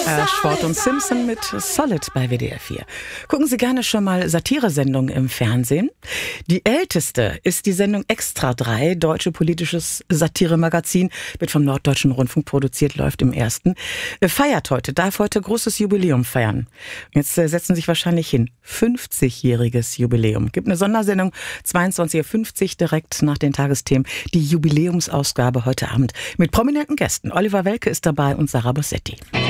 Ashford und Simpson mit Solid bei WDR 4. Gucken Sie gerne schon mal Satiresendungen im Fernsehen. Die älteste ist die Sendung Extra 3, deutsche politisches Satiremagazin, wird vom Norddeutschen Rundfunk produziert, läuft im ersten. Feiert heute, darf heute großes Jubiläum feiern. Jetzt setzen sich wahrscheinlich hin. 50-jähriges Jubiläum. Gibt eine Sondersendung, 22.50 Uhr direkt nach den Tagesthemen. Die Jubiläumsausgabe heute Abend mit prominenten Gästen. Oliver Welke ist dabei und Sarah Bossetti.